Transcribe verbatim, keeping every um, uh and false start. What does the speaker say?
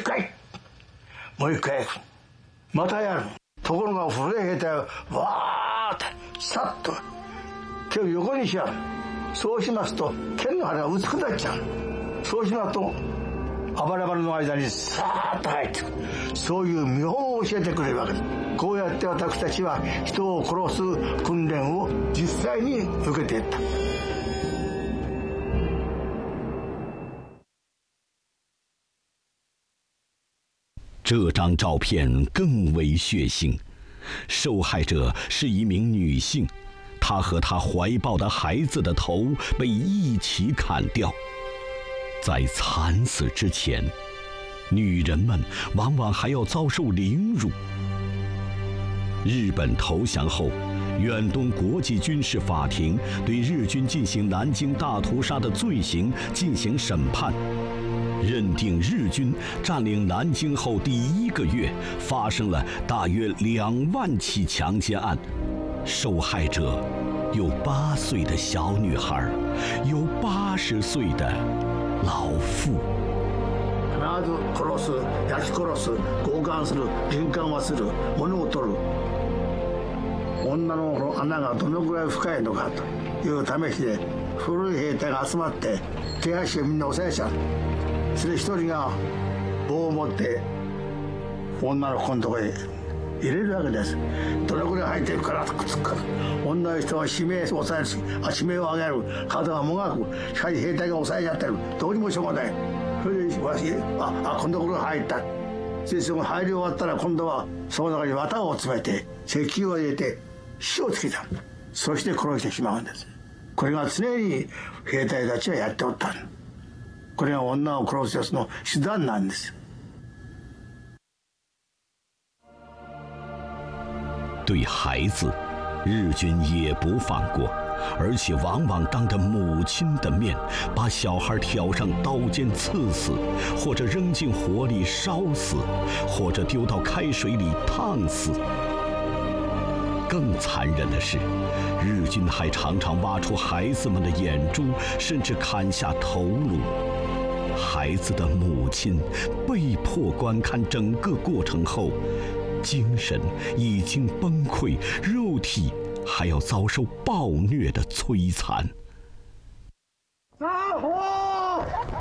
回もう一回またやる。ところが古い兵隊はわーってさっと手を横にしちゃう。そうしますと剣の腹が薄くなっちゃう。そうしますと暴れ場の間にさーっと入ってくる。そういう見本を教えてくれるわけです。こうやって私たちは人を殺す訓練を実際に受けていった。 这张照片更为血腥，受害者是一名女性，她和她怀抱的孩子的头被一起砍掉。在惨死之前，女人们往往还要遭受凌辱。日本投降后，远东国际军事法庭对日军进行南京大屠杀的罪行进行审判，认定日军占领南京后第一个月发生了大约两万起强奸案，受害者有八岁的小女孩，有八十岁的老婦。 必ず殺す、焼き殺す、強姦する、人姦はする、物を取る。女の穴がどのぐらい深いのかという試しで古い兵隊が集まって手足をみんな押さえちゃう。それで一人が棒を持って女の子のところへ入れるわけです。どのぐらい入っているからとくっつくから。女の人は締めを押さえるし、締めを上げる。体がもがく。しかし兵隊が押さえちゃってる。どうにもしょうがない。それでわし、あ、あ、こんなところ入った。で、その入り終わったら今度はその中に綿を詰めて、石油を入れて火をつけた。そして殺してしまうんです。これが常に兵隊たちはやっておった。これが女を殺すやつの手段なんです。 对孩子，日军也不放过，而且往往当着母亲的面，把小孩挑上刀尖刺死，或者扔进火里烧死，或者丢到开水里烫死。更残忍的是，日军还常常挖出孩子们的眼珠，甚至砍下头颅。孩子的母亲被迫观看整个过程后，精神已经崩溃，肉体还要遭受暴虐的摧残。 啊！